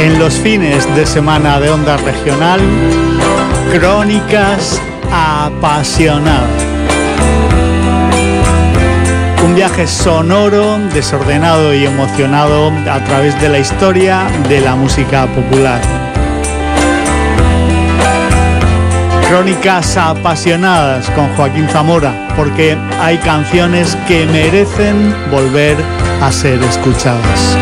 En los fines de semana de Onda Regional, Crónicas Apasionadas. Un viaje sonoro, desordenado y emocionado a través de la historia de la música popular. Crónicas Apasionadas con Joaquín Zamora, porque hay canciones que merecen volver a ser escuchadas.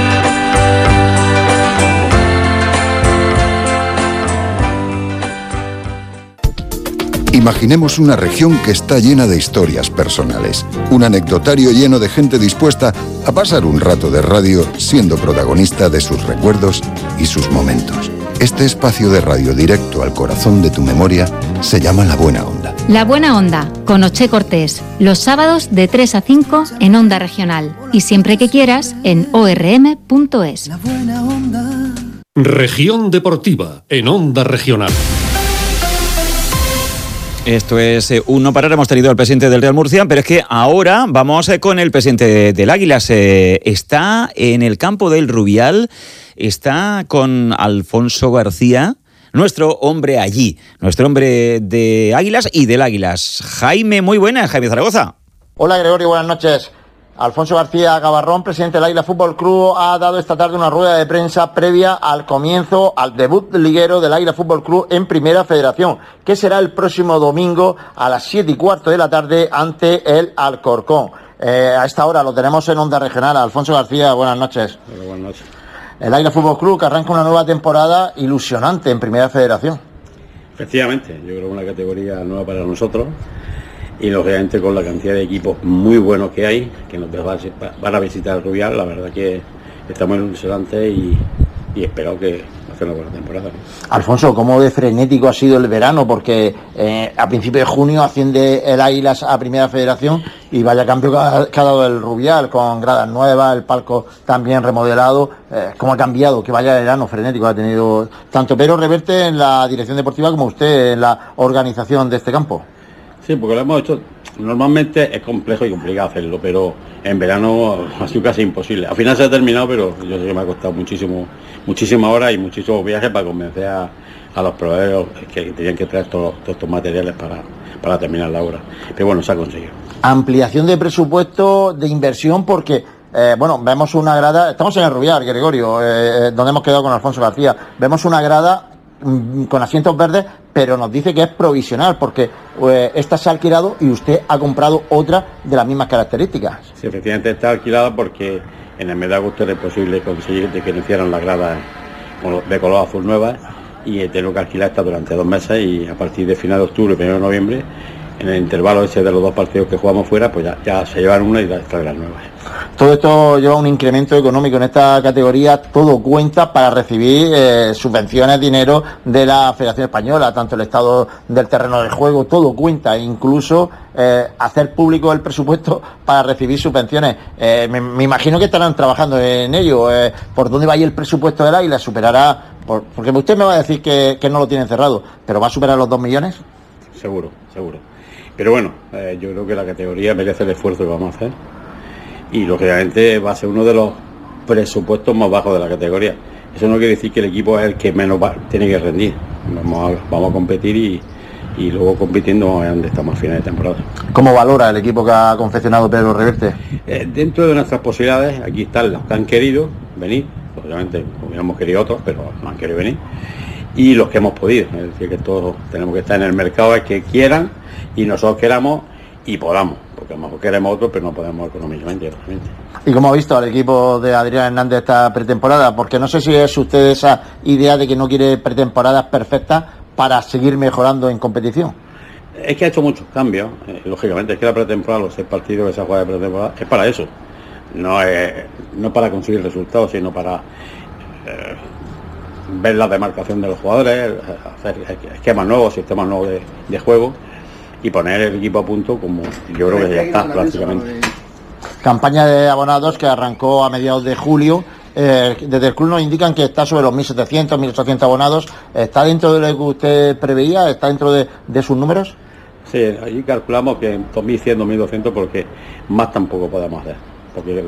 Imaginemos una región que está llena de historias personales, un anecdotario lleno de gente dispuesta a pasar un rato de radio siendo protagonista de sus recuerdos y sus momentos. Este espacio de radio directo al corazón de tu memoria se llama La Buena Onda. La Buena Onda, con Oche Cortés, los sábados de 3 a 5 en Onda Regional y siempre que quieras en orm.es. Región Deportiva en Onda Regional. Esto es un no parar. Hemos tenido al presidente del Real Murcia, pero es que ahora vamos con el presidente del Águilas. Está en el campo del Rubial, está con Alfonso García, nuestro hombre allí, nuestro hombre de Águilas y del Águilas. Jaime, muy buenas, Jaime Zaragoza. Hola Gregorio, buenas noches. Alfonso García Gabarrón, presidente del Águila Fútbol Club, ha dado esta tarde una rueda de prensa previa al comienzo, al debut liguero del Águila Fútbol Club en Primera Federación, que será el próximo domingo a las 7:15 de la tarde ante el Alcorcón. A esta hora lo tenemos en Onda Regional. Alfonso García, buenas noches. Hola, buenas noches. El Águila Fútbol Club que arranca una nueva temporada ilusionante en Primera Federación. Efectivamente, yo creo que una categoría nueva para nosotros. Y lógicamente con la cantidad de equipos muy buenos que hay, que nos van a visitar el Rubial, la verdad que estamos ilusionantes y espero que hacer una buena temporada. Alfonso, ¿cómo de frenético ha sido el verano? Porque a principios de junio asciende el Águilas a Primera Federación y vaya cambio que ha dado el Rubial, con gradas nuevas, el palco también remodelado. ¿Cómo ha cambiado? Que vaya verano frenético ha tenido tanto Pedro Reverte en la dirección deportiva como usted en la organización de este campo. Sí, porque lo hemos hecho, normalmente es complejo y complicado hacerlo, pero en verano ha sido casi imposible. Al final se ha terminado, pero yo sé que me ha costado muchísimas horas y muchísimos viajes para convencer a los proveedores que tenían que traer todos estos materiales para terminar la obra. Pero bueno, se ha conseguido. Ampliación de presupuesto de inversión porque... vemos una grada, estamos en el Rubial, Gregorio, donde hemos quedado con Alfonso García, vemos una grada con asientos verdes, pero nos dice que es provisional porque esta se ha alquilado y usted ha comprado otra de las mismas características. Sí, efectivamente está alquilada porque en el mes de agosto era imposible conseguir que nos hicieran las gradas de color azul nuevas y tengo que alquilar esta durante 2 meses y a partir de final de octubre, 1 de noviembre, en el intervalo ese de los 2 partidos que jugamos fuera, pues ya se llevan una y traen las nuevas. Todo esto lleva un incremento económico en esta categoría, todo cuenta para recibir subvenciones, dinero de la Federación Española, tanto el estado del terreno de juego, todo cuenta, incluso hacer público el presupuesto para recibir subvenciones. Me imagino que estarán trabajando en ello. ¿Por dónde va a ir el presupuesto del Águila? ¿Superará? Porque usted me va a decir que no lo tienen cerrado, ¿pero va a superar los 2 millones? Seguro. Pero bueno, yo creo que la categoría merece el esfuerzo que vamos a hacer y lógicamente va a ser uno de los presupuestos más bajos de la categoría. Eso no quiere decir que el equipo es el que menos tiene que rendir. Vamos a competir y luego compitiendo vamos a ver dónde estamos a final de temporada. ¿Cómo valora el equipo que ha confeccionado Pedro Reverte? Dentro de nuestras posibilidades, aquí están los que han querido venir, obviamente hubiéramos querido otros, pero no han querido venir, y los que hemos podido. Es decir, que todos tenemos que estar en el mercado, es que quieran y nosotros queramos y podamos, porque a lo mejor queremos otros, pero no podemos económicamente. ¿Y cómo ha visto al equipo de Adrián Hernández esta pretemporada? Porque no sé si es usted esa idea de que no quiere pretemporadas perfectas para seguir mejorando en competición. Es que ha hecho muchos cambios, lógicamente, es que la pretemporada, los 6 partidos que se ha jugado de pretemporada, es para eso. No para conseguir resultados, sino para ver la demarcación de los jugadores, hacer esquemas nuevos, sistemas nuevos de juego y poner el equipo a punto, como yo creo que ya está prácticamente. Campaña de abonados que arrancó a mediados de julio. Desde el club nos indican que está sobre los 1.700, 1.800 abonados. ¿Está dentro de lo que usted preveía? ¿Está dentro de sus números? Sí, allí calculamos que 2.100, 2.200 porque más tampoco podemos hacer. Porque